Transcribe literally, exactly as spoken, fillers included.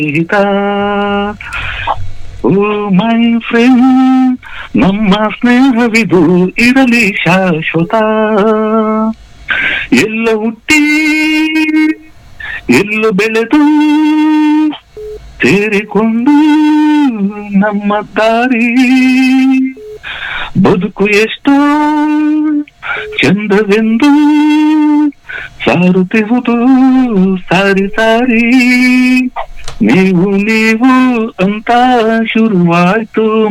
ಸ್ನೇಹಿತ ಓ my friend, ನಮ್ಮ ಸ್ನೇಹವಿದು ಇರಲಿ ಶಾಶ್ವತ. ಎಲ್ಲ ಹುಟ್ಟಿ ಎಲ್ಲ ಬೆಳೆದು ಸೇರಿಕೊಂಡು ನಮ್ಮ ದಾರಿ ಬದುಕು ಎಷ್ಟೋ ಚಂದವೆಂದು ಸಾರುತ್ತಿರುವುದು ಸಾರಿ ಸಾರಿ. ನೀವು ನೀವು ಅಂತ ಶುರುವಾಯ್ತು